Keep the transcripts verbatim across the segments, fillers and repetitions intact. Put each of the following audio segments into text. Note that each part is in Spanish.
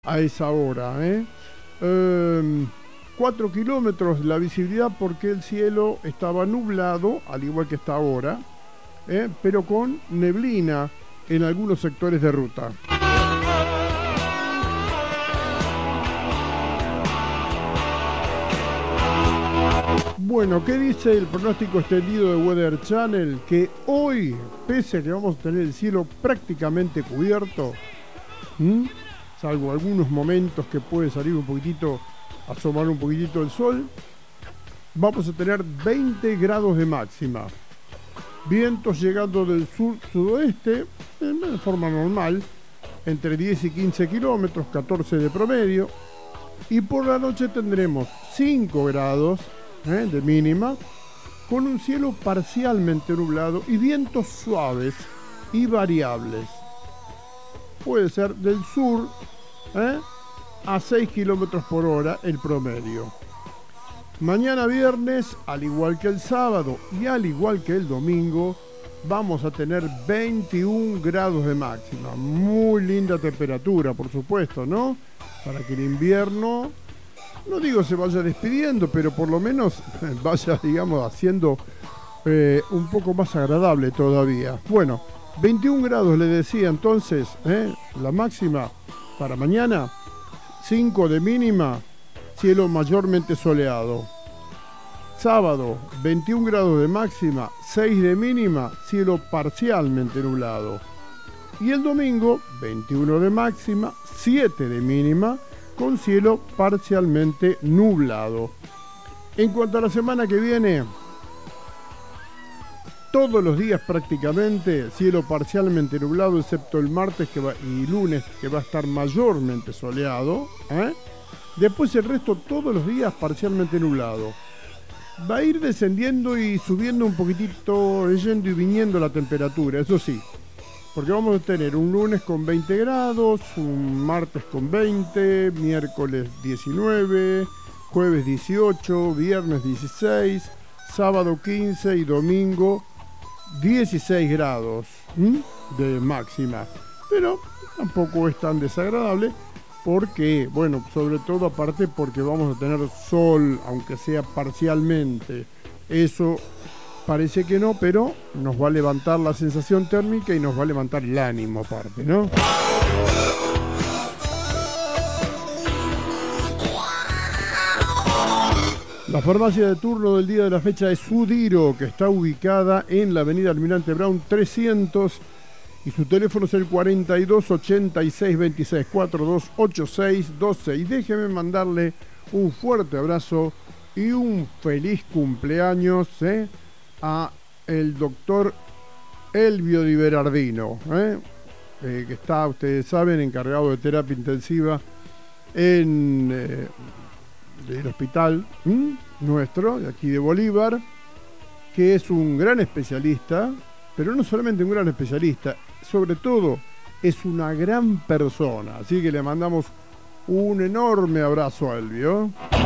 a esa hora, ¿eh? Eh, cuatro kilómetros la visibilidad porque el cielo estaba nublado, al igual que está ahora, ¿eh? Pero con neblina en algunos sectores de ruta. Bueno, ¿qué dice el pronóstico extendido de Weather Channel? Que hoy, pese a que vamos a tener el cielo prácticamente cubierto, ¿m? salvo algunos momentos que puede salir un poquitito, asomar un poquitito el sol, vamos a tener veinte grados de máxima. Vientos llegando del sur-sudoeste, de forma normal, entre diez y quince kilómetros, catorce de promedio. Y por la noche tendremos cinco grados ¿eh? de mínima, con un cielo parcialmente nublado y vientos suaves y variables. Puede ser del sur ¿eh? a seis kilómetros por hora el promedio. Mañana viernes, al igual que el sábado y al igual que el domingo, vamos a tener veintiún grados de máxima. Muy linda temperatura, por supuesto, ¿no? Para que el invierno, no digo se vaya despidiendo, pero por lo menos vaya, digamos, haciendo eh, un poco más agradable todavía. Bueno, veintiún grados le decía entonces, ¿eh? la máxima para mañana, cinco de mínima, cielo mayormente soleado. Sábado, veintiún grados de máxima, seis de mínima, cielo parcialmente nublado. Y el domingo, veintiuno de máxima, siete de mínima, con cielo parcialmente nublado. En cuanto a la semana que viene, todos los días prácticamente cielo parcialmente nublado, excepto el martes que va, y lunes, que va a estar mayormente soleado. ¿eh? Después el resto todos los días parcialmente nublado. Va a ir descendiendo y subiendo un poquitito, yendo y viniendo la temperatura, eso sí. Porque vamos a tener un lunes con veinte grados, un martes con veinte, miércoles diecinueve, jueves dieciocho, viernes dieciséis, sábado quince y domingo dieciséis grados ¿m? de máxima. Pero tampoco es tan desagradable porque, bueno, sobre todo aparte porque vamos a tener sol, aunque sea parcialmente. Eso parece que no, pero nos va a levantar la sensación térmica y nos va a levantar el ánimo aparte, ¿no? La farmacia de turno del día de la fecha es Sudiro, que está ubicada en la avenida Almirante Brown trescientos y su teléfono es el cuarenta y dos ochenta y seis veintiséis, cuarenta y dos ochenta y seis doce. Y déjeme mandarle un fuerte abrazo y un feliz cumpleaños ¿eh? a el doctor Elvio Di Berardino, ¿eh? Eh, que está, ustedes saben, encargado de terapia intensiva en eh, el hospital ¿m? nuestro, de aquí de Bolívar, que es un gran especialista, pero no solamente un gran especialista, sobre todo es una gran persona. Así que le mandamos un enorme abrazo a Elvio.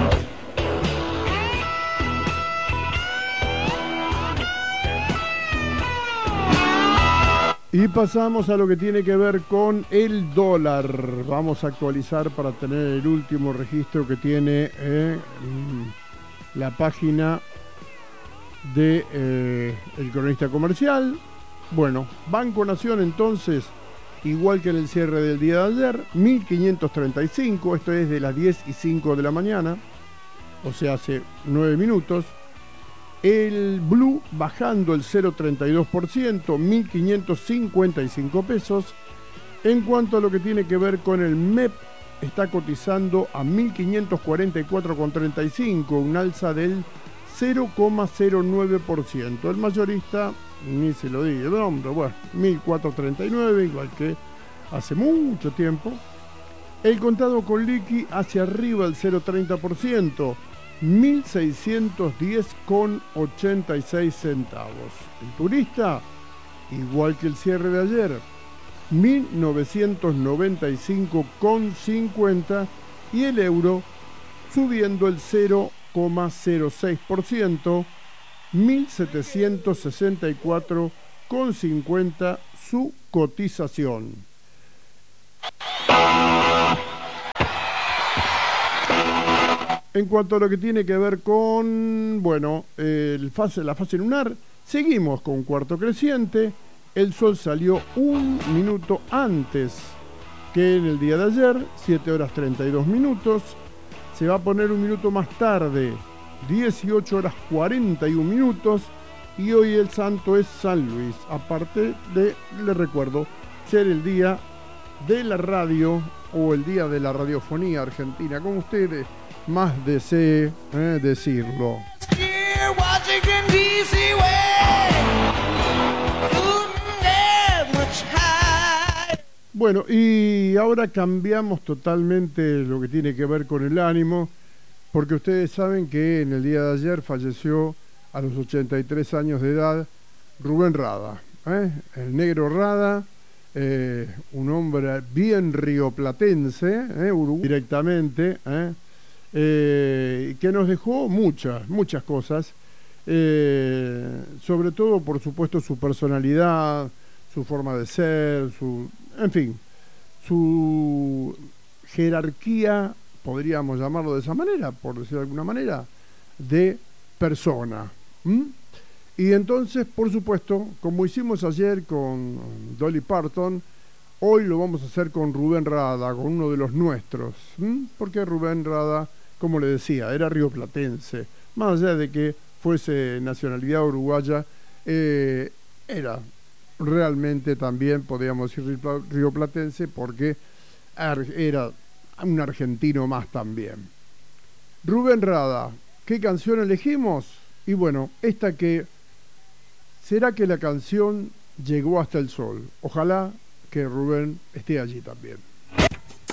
Y pasamos a lo que tiene que ver con el dólar. Vamos a actualizar para tener el último registro que tiene eh, la página de eh, el cronista comercial. Bueno, Banco Nación entonces, igual que en el cierre del día de ayer, mil quinientos treinta y cinco, esto es de las diez y cinco de la mañana, o sea, hace nueve minutos. El Blue bajando el cero coma treinta y dos por ciento, mil quinientos cincuenta y cinco pesos. En cuanto a lo que tiene que ver con el M E P, está cotizando a mil quinientos cuarenta y cuatro con treinta y cinco, un alza del cero coma cero nueve por ciento. El mayorista, ni se lo digo, no, pero bueno, mil cuatrocientos treinta y nueve, igual que hace mucho tiempo. El contado con liqui hacia arriba el cero coma treinta por ciento, mil seiscientos diez con ochenta y seis centavos. El turista, igual que el cierre de ayer, mil novecientos noventa y cinco con cincuenta, y el euro subiendo el cero coma cero seis por ciento, mil setecientos sesenta y cuatro con cincuenta su cotización. En cuanto a lo que tiene que ver con, bueno, el fase, la fase lunar, seguimos con cuarto creciente. El sol salió un minuto antes que en el día de ayer, siete horas treinta y dos minutos. Se va a poner un minuto más tarde, dieciocho horas cuarenta y un minutos. Y hoy el santo es San Luis. Aparte de, les recuerdo, ser el día de la radio o el día de la radiofonía argentina, como ustedes más desee eh, decirlo. Bueno, y ahora cambiamos totalmente lo que tiene que ver con el ánimo, porque ustedes saben que en el día de ayer falleció a los ochenta y tres años de edad Rubén Rada, ¿eh? El negro Rada, eh, un hombre bien rioplatense, ¿eh? Uruguay directamente, ¿eh? Eh, que nos dejó muchas, muchas cosas, eh, sobre todo, por supuesto, su personalidad, su forma de ser, su, en fin, su jerarquía, podríamos llamarlo de esa manera, por decirlo de alguna manera, de persona. ¿Mm? Y entonces, por supuesto, como hicimos ayer con Dolly Parton, hoy lo vamos a hacer con Rubén Rada, con uno de los nuestros. ¿Mm? Porque Rubén Rada, como le decía, era rioplatense. Más allá de que fuese nacionalidad uruguaya, eh, era realmente también, podríamos decir, rioplatense, porque era un argentino más también. Rubén Rada, ¿qué canción elegimos? Y bueno, esta que... ¿Será que la canción llegó hasta el sol? Ojalá que Rubén esté allí también.